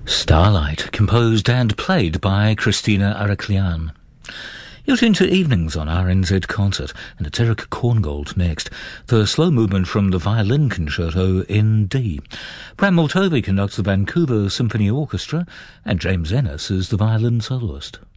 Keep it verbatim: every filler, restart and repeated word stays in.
Starlight, composed and played by Christina Araklian. You're tuned to Evenings on R N Z Concert, and it's Eric Korngold next. The slow movement from the Violin Concerto in D. Bram Multovey conducts the Vancouver Symphony Orchestra, and James Ennis is the violin soloist.